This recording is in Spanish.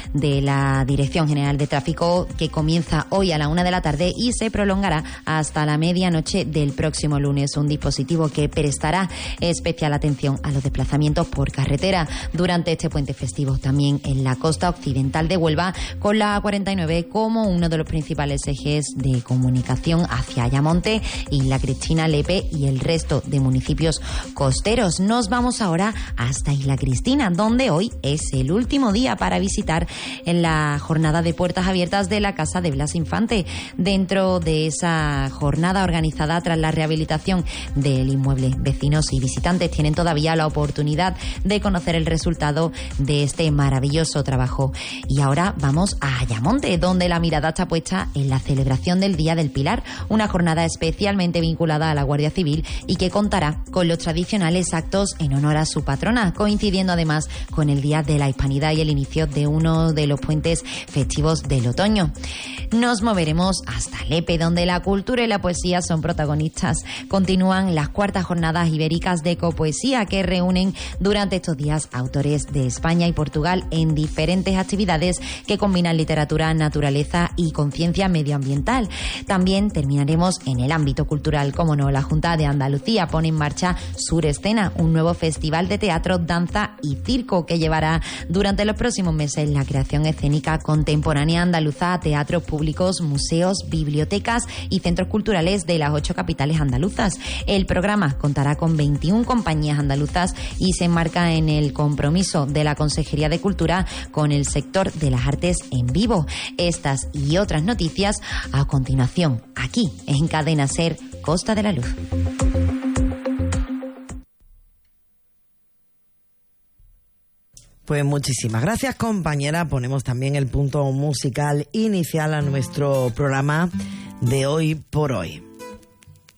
de la Dirección General de Tráfico, que comienza hoy a la 1 de la tarde y se prolongará hasta la medianoche del próximo lunes. Un dispositivo que prestará especial atención a los desplazamientos por carretera durante este puente festivo. También en la costa occidental de Huelva, con la A49 como uno de los principales ejes de comunicación hacia Ayamonte, Isla Cristina, Lepe y el resto de municipios costeros. Nos vamos ahora hasta Isla Cristina, donde hoy es el último día para visitar en la jornada de puertas abiertas de la Casa de Blas Infante. Dentro de esa jornada organizada tras la rehabilitación del inmueble, vecinos y visitantes tienen todavía la oportunidad de conocer el resultado de este maravilloso trabajo. Y ahora vamos a Ayamonte, donde la mirada está puesta en la celebración del Día del Pilar, una jornada especialmente vinculada a la Guardia Civil y que contará con los tradicionales actos en honor a su patrona, coincidiendo además con el Día de la Hispanidad y el inicio de uno de los puentes festivos del otoño. Nos moveremos hasta Lepe, donde la cultura y la poesía son protagonistas. Continúan las cuartas jornadas ibéricas de ecopoesía, que reúnen durante estos días autores de España y Portugal en diferentes actividades que combinan literatura, naturaleza y conciencia medioambiental. También terminaremos en el ámbito cultural, como no, la Junta de Andalucía pone en marcha Sur Escena, un nuevo festival de teatro, danza y circo que llevará durante los próximos meses la creación escénica contemporánea andaluza a teatros públicos, museos, bibliotecas y centros culturales de las 8 capitales andaluzas. El programa contará con 21 compañías andaluzas y se enmarca en el compromiso de la Consejería de Cultura con el sector de las artes en vivo. Estas y otras noticias a continuación, aquí en Cadena SER, Costa de la Luz. Pues muchísimas gracias, compañera. Ponemos también el punto musical inicial a nuestro programa de hoy por hoy.